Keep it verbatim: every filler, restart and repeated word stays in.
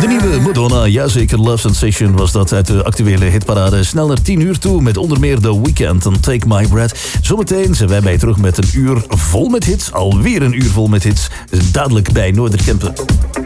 De nieuwe Madonna, jazeker, Love Sensation was dat uit de actuele hitparade. Snel naar tien uur toe met onder meer The Weeknd en Take My Breath. Zometeen zijn wij bij je terug met een uur vol met hits. Alweer een uur vol met hits. Dadelijk bij Noorderkempen.